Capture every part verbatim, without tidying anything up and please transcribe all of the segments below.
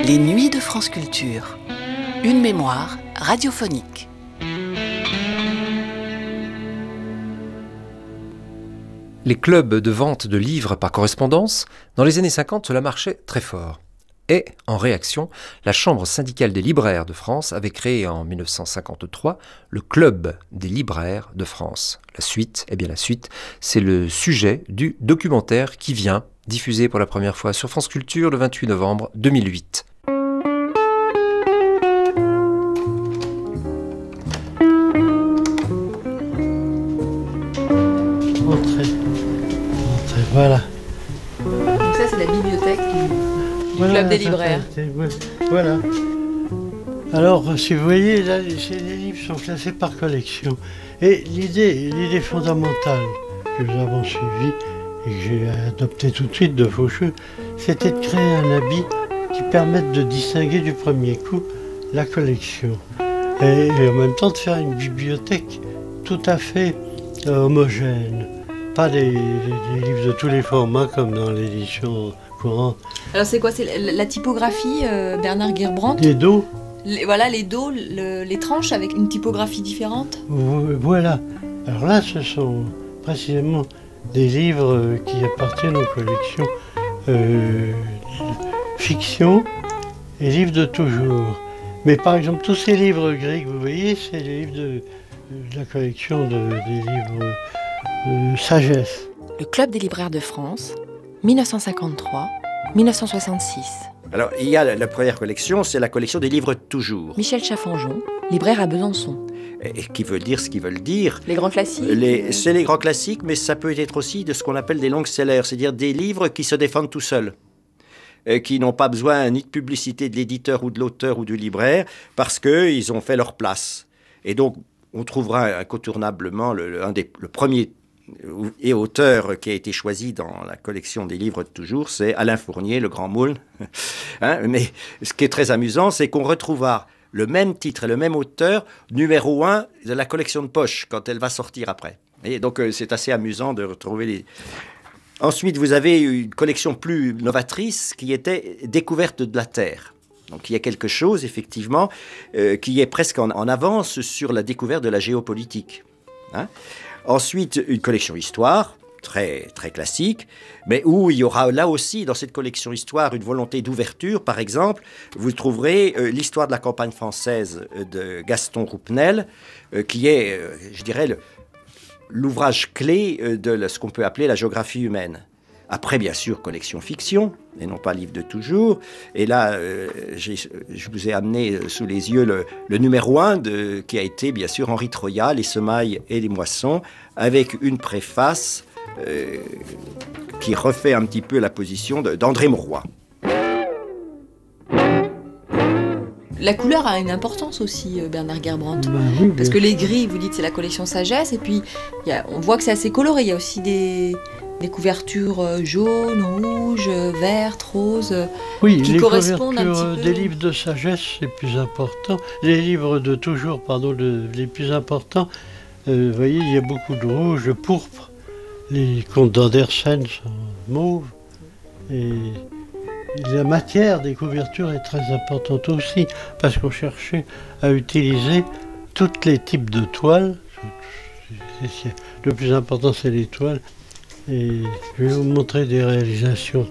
Les Nuits de France Culture. Une mémoire radiophonique. Les clubs de vente de livres par correspondance, dans les années cinquante, cela marchait très fort. Et, en réaction, la Chambre syndicale des libraires de France avait créé en dix-neuf cent cinquante-trois le Club des libraires de France. La suite, eh bien la suite, c'est le sujet du documentaire qui vient, diffusé pour la première fois sur France Culture le vingt-huit novembre deux mille huit. Entrez. Entrez, voilà. Donc ça, c'est la bibliothèque du, du Voilà, Club des ça, libraires. ça, c'est- Voilà. Alors, si vous voyez, là, les les livres sont classés par collection. Et l'idée, l'idée fondamentale que nous avons suivie et que j'ai adoptée tout de suite de Faucheux, c'était de créer un habit qui permette de distinguer du premier coup la collection. Et, et en même temps de faire une bibliothèque tout à fait euh, homogène. Pas des, des- des livres de tous les formats comme dans l'édition courante. Alors c'est quoi? C'est la, la typographie, euh, Bernard Guerbrandt. Des dos. Les- voilà, les dos, le- les tranches avec une typographie différente. Vo- Voilà. Alors là, ce sont précisément des livres euh, qui appartiennent aux collections euh, fiction et livres de toujours. Mais par exemple, tous ces livres gris que vous voyez, c'est les livres de, de la collection de, des livres de sagesse. Le Club des libraires de France, dix-neuf cent cinquante-trois à dix-neuf cent soixante-six. Alors, il y a la, la première collection, c'est la collection des livres de toujours, Michel Chaffanjon, libraire à Besançon. et, et qui veut dire ce qu'ils veulent dire. Les grands classiques. Les, c'est les grands classiques, mais ça peut être aussi de ce qu'on appelle des long-sellers, c'est-à-dire des livres qui se défendent tout seuls, euh, qui n'ont pas besoin ni de publicité de l'éditeur ou de l'auteur ou du libraire, parce qu'ils ont fait leur place. Et donc, on trouvera incontournablement le, le, un des, le premier et auteur qui a été choisi dans la collection des livres de toujours, c'est Alain Fournier, le grand moule. Hein, mais ce qui est très amusant, c'est qu'on retrouvera le même titre et le même auteur, numéro un de la collection de poche, quand elle va sortir après. Et donc, euh, c'est assez amusant de retrouver les... Ensuite, vous avez une collection plus novatrice qui était Découverte de la Terre. Donc, il y a quelque chose, effectivement, euh, qui est presque en, en avance sur la découverte de la géopolitique. Hein. Ensuite, une collection histoire, très, très classique, mais où il y aura là aussi, dans cette collection histoire, une volonté d'ouverture. Par exemple, vous trouverez euh, l'histoire de la campagne française de Gaston Roupnel, euh, qui est, euh, je dirais, le, l'ouvrage clé euh, de la- ce qu'on peut appeler la géographie humaine. Après, bien sûr, collection fiction, et non pas livre de toujours. Et là, euh, j'ai- je vous ai amené euh, sous les yeux le, le numéro un, de, qui a été, bien sûr, Henri Troyat, Les semailles et les moissons, avec une préface euh, qui refait un petit peu la position de- d'André Mauroy. La couleur a une importance aussi, euh, Bernard Guerbrandt. Ben oui, Parce bien que les gris, vous dites, c'est la collection sagesse, et puis il y a- on voit que c'est assez coloré. Il y a aussi des, des couvertures euh, jaunes, rouges, euh, vertes, roses. euh. Oui, qui les correspondent un couvertures petit peu. des livres de sagesse, c'est plus important. Les livres de toujours, pardon, le- les plus importants, euh, vous voyez, il y a beaucoup de rouge, de pourpre. Les contes d'Andersen sont mauves. Et la matière des couvertures est très importante aussi, parce qu'on cherchait à utiliser tous les types de toiles. C'est- c'est- Le plus important, c'est les toiles. Et je vais vous montrer des réalisations.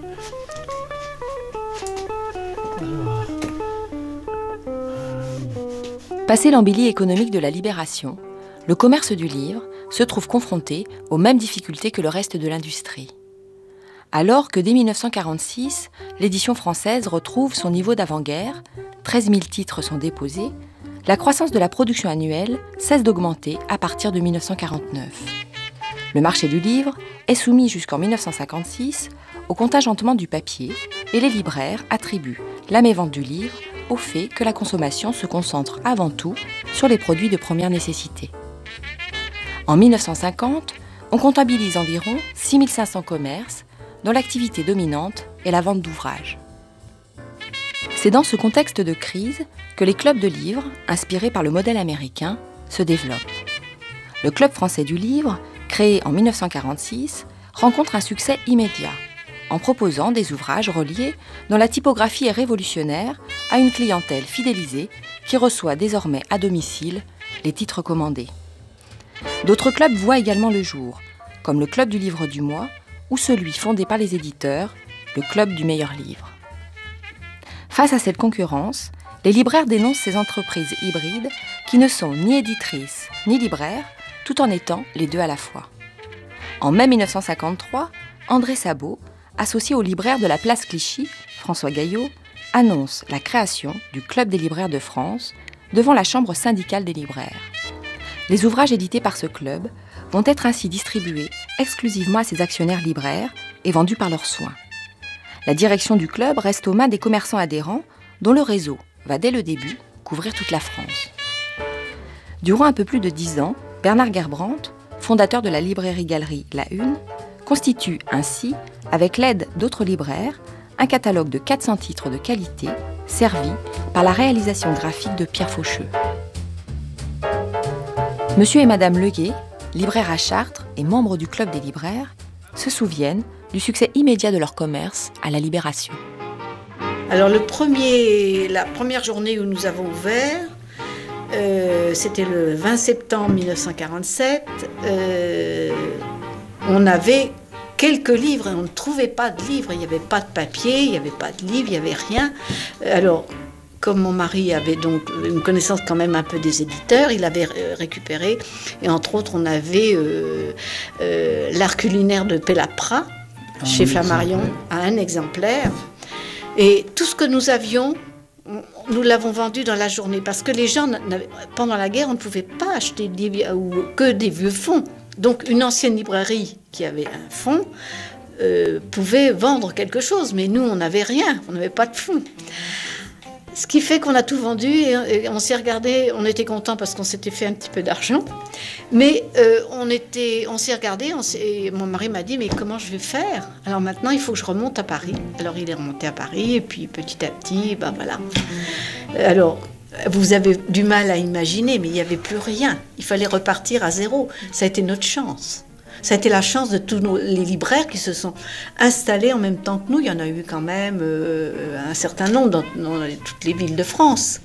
Passé l'embellie économique de la Libération, le commerce du livre se trouve confronté aux mêmes difficultés que le reste de l'industrie. Alors que dès dix-neuf cent quarante-six, l'édition française retrouve son niveau d'avant-guerre, treize mille titres sont déposés, la croissance de la production annuelle cesse d'augmenter à partir de dix-neuf cent quarante-neuf. Le marché du livre est soumis jusqu'en dix-neuf cent cinquante-six au contingentement du papier et les libraires attribuent la mévente du livre au fait que la consommation se concentre avant tout sur les produits de première nécessité. En dix-neuf cent cinquante, on comptabilise environ six mille cinq cents commerces dont l'activité dominante est la vente d'ouvrages. C'est dans ce contexte de crise que les clubs de livres, inspirés par le modèle américain, se développent. Le Club français du livre, créé en dix-neuf cent quarante-six, rencontre un succès immédiat. en proposant des ouvrages reliés dont la typographie est révolutionnaire à une clientèle fidélisée qui reçoit désormais à domicile les titres commandés. D'autres clubs voient également le jour, comme le Club du livre du mois ou celui fondé par les éditeurs, le Club du meilleur livre. Face à cette concurrence, les libraires dénoncent ces entreprises hybrides qui ne sont ni éditrices ni libraires, tout en étant les deux à la fois. En mai mille neuf cent cinquante-trois, André Sabot, associé au libraire de la place Clichy, François Gaillot, annonce la création du Club des libraires de France devant la Chambre syndicale des libraires. Les ouvrages édités par ce club vont être ainsi distribués exclusivement à ses actionnaires libraires et vendus par leurs soins. La direction du club reste aux mains des commerçants adhérents dont le réseau va dès le début couvrir toute la France. Durant un peu plus de dix ans, Bernard Gerbrandt, fondateur de la librairie-galerie La Une, constitue ainsi, avec l'aide d'autres libraires, un catalogue de quatre cents titres de qualité servi par la réalisation graphique de Pierre Faucheux. Monsieur et Madame Leguet, libraires à Chartres et membres du Club des libraires, se souviennent du succès immédiat de leur commerce à la Libération. Alors le premier, la première journée où nous avons ouvert, euh, c'était le vingt septembre mille neuf cent quarante-sept. Euh, on avait quelques livres et on ne trouvait pas de livres. Il n'y avait pas de papier, il n'y avait pas de livres, il n'y avait rien. Alors, comme mon mari avait donc une connaissance quand même un peu des éditeurs, il avait récupéré. Et entre autres, on avait euh, euh, l'art culinaire de Pellaprat, un chez Flammarion, à un exemplaire. Et tout ce que nous avions, nous l'avons vendu dans la journée. Parce que les gens, pendant la guerre, on ne pouvait pas acheter des, ou que des vieux fonds. Donc une ancienne librairie qui avait un fonds euh, pouvait vendre quelque chose. Mais nous, on n'avait rien, on n'avait pas de fonds. Ce qui fait qu'on a tout vendu et on s'est regardé, on était content parce qu'on s'était fait un petit peu d'argent. Mais euh, on, était, on s'est regardé, on s'est, et mon mari m'a dit, mais comment je vais faire ? Alors maintenant, il faut que je remonte à Paris. Alors il est remonté à Paris et puis petit à petit, ben voilà. Alors, vous avez du mal à imaginer, mais il n'y avait plus rien. Il fallait repartir à zéro. Ça a été notre chance. Ça a été la chance de tous nos, les libraires qui se sont installés en même temps que nous. Il y en a eu quand même euh, un certain nombre dans, dans toutes les villes de France.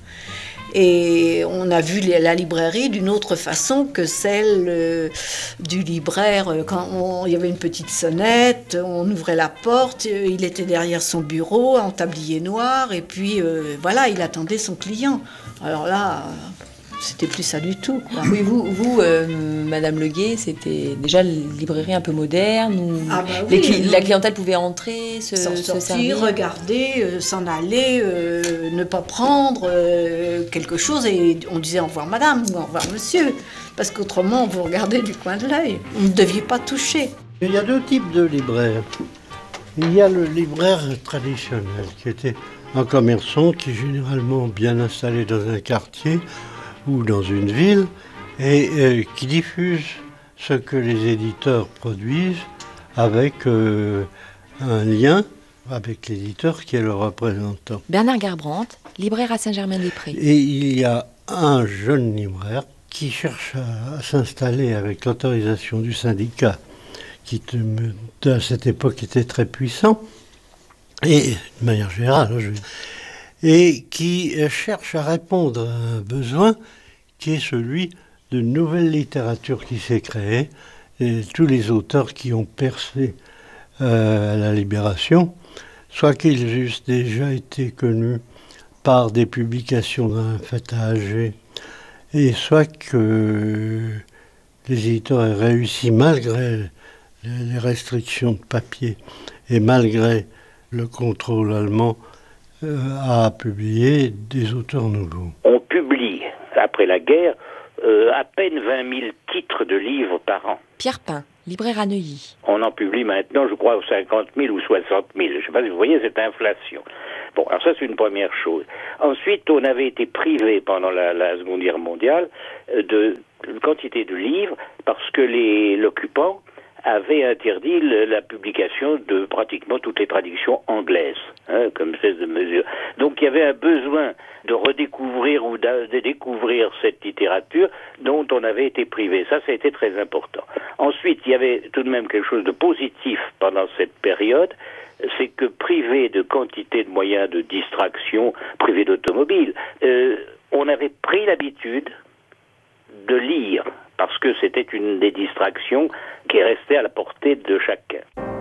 Et on a vu les, la librairie d'une autre façon que celle euh, du libraire. Quand on, il y avait une petite sonnette, on ouvrait la porte, il était derrière son bureau en tablier noir, et puis euh, voilà, il attendait son client. Alors là... c'était plus ça du tout, quoi. Oui, vous, vous euh, Madame Leguet, c'était déjà une librairie un peu moderne où ah bah les oui, cli- la clientèle pouvait entrer, se, s'en se sortir, servir. regarder, euh, s'en aller, euh, ne pas prendre euh, quelque chose et on disait au revoir Madame ou au revoir Monsieur, parce qu'autrement on vous regardait du coin de l'œil. On ne deviez pas toucher. Il y a deux types de libraires. Il y a le libraire traditionnel qui était un commerçant qui est généralement bien installé dans un quartier ou dans une ville, et euh, qui diffuse ce que les éditeurs produisent avec euh, un lien avec l'éditeur qui est le représentant. Bernard Gerbrandt, libraire à Saint-Germain-des-Prés. Et il y a un jeune libraire qui cherche à, à s'installer avec l'autorisation du syndicat, qui à cette époque était très puissant, et de manière générale, je... et qui cherche à répondre à un besoin qui est celui de nouvelle littérature qui s'est créée. Et tous les auteurs qui ont percé euh, à la Libération, soit qu'ils eussent déjà été connus par des publications dans un fait à Alger, et soit que les éditeurs aient réussi, malgré les restrictions de papier et malgré le contrôle allemand, euh, à publier des auteurs nouveaux. On publie, après la guerre, euh, à peine vingt mille titres de livres par an. Pierre Pain, libraire à Neuilly. On en publie maintenant, je crois, cinquante mille ou soixante mille. Je ne sais pas si vous voyez cette inflation. Bon, alors ça, c'est une première chose. Ensuite, on avait été privé pendant la, la Seconde Guerre mondiale de une quantité de livres parce que les, l'occupant avait interdit le, la publication de pratiquement toutes les traductions anglaises, hein, comme espèce de mesure. Donc il y avait un besoin de redécouvrir ou de, de découvrir cette littérature dont on avait été privé. Ça, ça a été très important. Ensuite, il y avait tout de même quelque chose de positif pendant cette période, c'est que privé de quantité de moyens de distraction, privé d'automobile, euh, on avait pris l'habitude de lire, parce que c'était une des distractions qui restait à la portée de chacun.